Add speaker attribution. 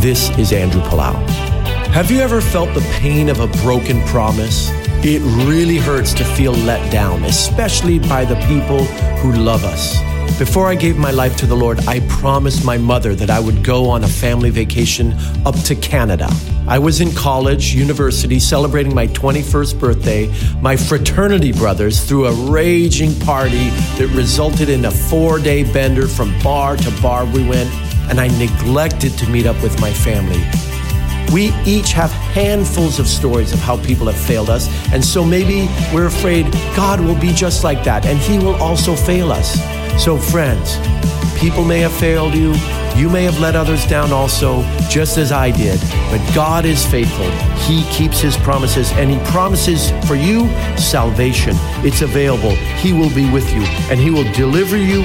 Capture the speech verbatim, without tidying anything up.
Speaker 1: This is Andrew Palau. Have you ever felt the pain of a broken promise? It really hurts to feel let down, especially by the people who love us. Before I gave my life to the Lord, I promised my mother that I would go on a family vacation up to Canada. I was in college, university, celebrating my twenty-first birthday. My fraternity brothers threw a raging party that resulted in a four-day bender from bar to bar we went, and I neglected to meet up with my family. We each have handfuls of stories of how people have failed us, and so maybe we're afraid God will be just like that, and He will also fail us. So friends, people may have failed you, you may have let others down also, just as I did, but God is faithful. He keeps His promises, and He promises for you salvation. It's available. He will be with you, and He will deliver you